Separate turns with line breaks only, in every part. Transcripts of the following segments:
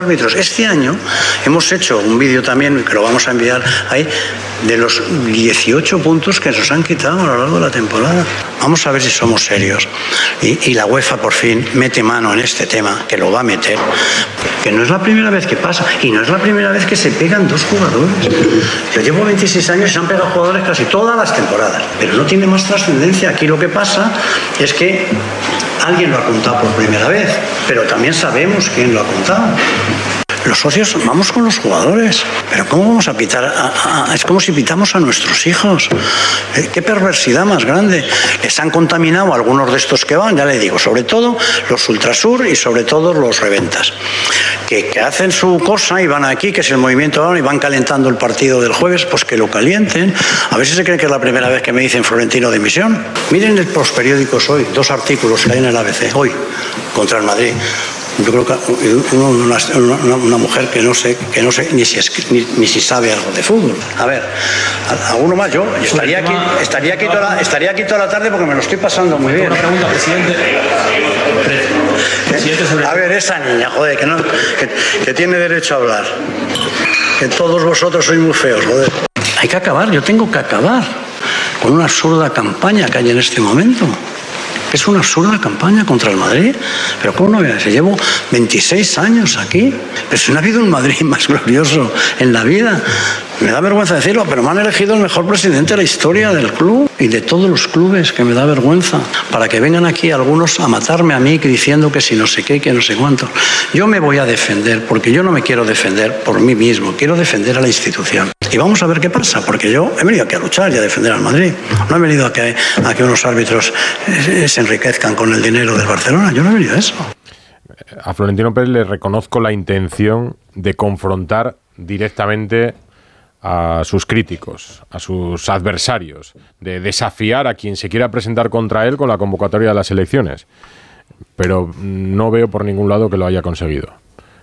árbitros. Este año hemos hecho un vídeo también, que lo vamos a enviar ahí, de los 18 puntos que nos han quitado a lo largo de la temporada. Vamos a ver si somos serios. Y la UEFA por fin mete mano en este tema, que lo va a meter. Que no es la primera vez que pasa, y no es la primera vez que se pegan dos jugadores. Yo llevo 26 años y se han pegado jugadores casi todas las temporadas, pero no tiene más trascendencia. Aquí lo que pasa es que alguien lo ha contado por primera vez, pero también sabemos quién lo ha contado. Los socios vamos con los jugadores, pero ¿cómo vamos a pitar? Es como si pitamos a nuestros hijos. Qué perversidad más grande. Les han contaminado a algunos de estos que van, ya le digo, sobre todo los Ultrasur y sobre todo los Reventas, que hacen su cosa y van aquí, que es el movimiento ahora, y van calentando el partido del jueves, pues que lo calienten. A ver si se creen que es la primera vez que me dicen Florentino dimisión. Miren los periódicos hoy, 2 artículos que hay en el ABC, hoy, contra el Madrid. Yo creo que una mujer que no sé ni si sabe algo de fútbol. A ver, alguno más. Yo estaría aquí toda la tarde porque me lo estoy pasando muy bien.
Una pregunta, presidente.
A ver, esa niña, joder, que tiene derecho a hablar. Que todos vosotros sois muy feos, joder. Hay que acabar, yo tengo que acabar con una absurda campaña que hay en este momento. Es una absurda campaña contra el Madrid. Pero ¿cómo no voy a decir? Llevo 26 años aquí. Pero si no ha habido un Madrid más glorioso en la vida. Me da vergüenza decirlo, pero me han elegido el mejor presidente de la historia del club y de todos los clubes, que me da vergüenza. Para que vengan aquí algunos a matarme a mí diciendo que si no sé qué, que no sé cuánto. Yo me voy a defender, porque yo no me quiero defender por mí mismo. Quiero defender a la institución. Y vamos a ver qué pasa, porque yo he venido aquí a luchar y a defender al Madrid. No he venido a que unos árbitros se enriquezcan con el dinero del Barcelona. Yo no he venido a eso.
A Florentino Pérez le reconozco la intención de confrontar directamente a sus críticos, a sus adversarios, de desafiar a quien se quiera presentar contra él con la convocatoria de las elecciones. Pero no veo por ningún lado que lo haya conseguido.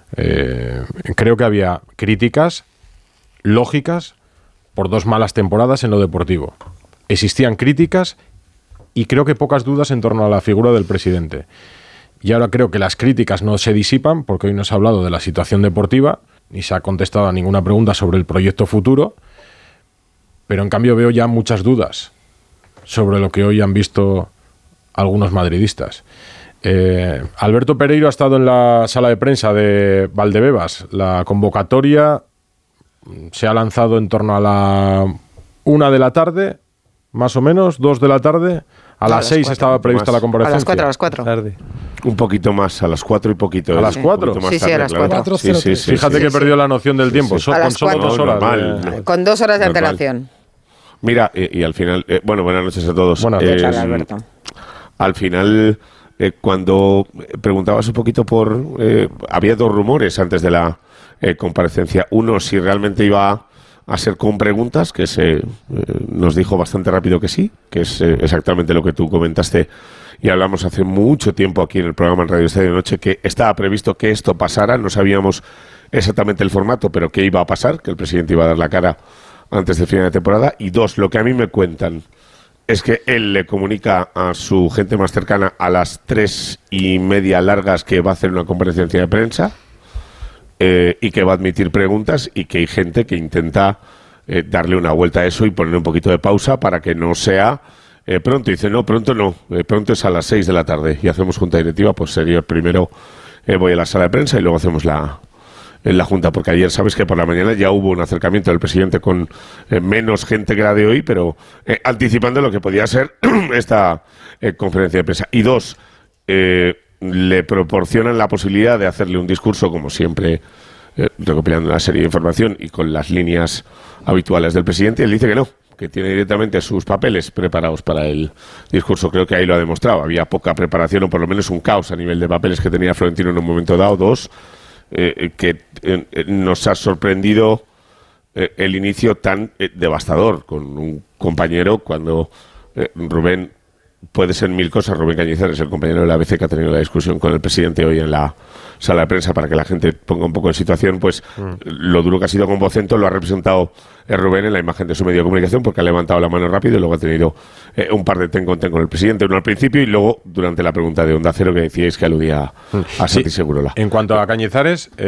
Creo que había críticas lógicas por 2 malas temporadas en lo deportivo. Existían críticas y creo que pocas dudas en torno a la figura del presidente. Y ahora creo que las críticas no se disipan porque hoy no se ha hablado de la situación deportiva ni se ha contestado a ninguna pregunta sobre el proyecto futuro, pero en cambio veo ya muchas dudas sobre lo que hoy han visto algunos madridistas. Alberto Pereiro ha estado en la sala de prensa de Valdebebas. La convocatoria se ha lanzado en torno a la 1 de la tarde, más o menos, 2 de la tarde. A las 6 estaba prevista la comparecencia.
A las 4.
Tarde.
Un poquito más, a las 4 y poquito.
¿A las 4?
Sí, a las 4.
Sí.
Fíjate que perdió la noción del tiempo.
Sí.
Con solo
2 horas.
Normal.
Con 2 horas de antelación.
Mira, y al final, buenas noches a todos.
Buenas noches,
Alberto.
Al final, cuando preguntabas un poquito había 2 rumores antes de la comparecencia. Uno, si realmente iba a ser con preguntas, que nos dijo bastante rápido que sí, que es exactamente lo que tú comentaste y hablamos hace mucho tiempo aquí en el programa en Radio Estadio Noche, que estaba previsto que esto pasara, no sabíamos exactamente el formato, pero que iba a pasar, que el presidente iba a dar la cara antes del final de temporada. Y 2, lo que a mí me cuentan es que él le comunica a su gente más cercana a las 3:30 largas que va a hacer una comparecencia de prensa, y que va a admitir preguntas y que hay gente que intenta darle una vuelta a eso y poner un poquito de pausa para que no sea pronto. Y dice, no, pronto no, pronto es a las 6 de la tarde y hacemos junta directiva. Pues sería primero voy a la sala de prensa y luego hacemos la junta, porque ayer sabes que por la mañana ya hubo un acercamiento del presidente con menos gente que la de hoy, pero anticipando lo que podía ser esta conferencia de prensa. Y 2, le proporcionan la posibilidad de hacerle un discurso, como siempre, recopilando una serie de información y con las líneas habituales del presidente. Él dice que no, que tiene directamente sus papeles preparados para el discurso. Creo que ahí lo ha demostrado. Había poca preparación, o por lo menos un caos a nivel de papeles que tenía Florentino en un momento dado. 2, que nos ha sorprendido el inicio tan devastador con un compañero cuando Rubén... Puede ser 1000 cosas. Rubén Cañizares, el compañero de la ABC que ha tenido la discusión con el presidente hoy en la sala de prensa para que la gente ponga un poco en situación, pues lo duro que ha sido con Vocento lo ha representado Rubén en la imagen de su medio de comunicación, porque ha levantado la mano rápido y luego ha tenido un par de ten con el presidente, uno al principio y luego durante la pregunta de Onda Cero que decíais que aludía a Santi Segurola.
En cuanto a Cañizares...